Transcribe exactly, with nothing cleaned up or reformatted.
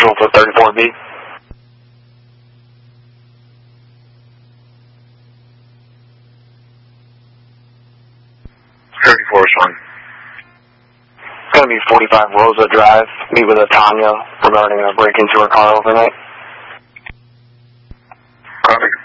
Central for thirty-four B. thirty-four is fine. It's going to be forty-five Rosa Drive. Meet with a Tanya regarding a break into her car overnight. Copy.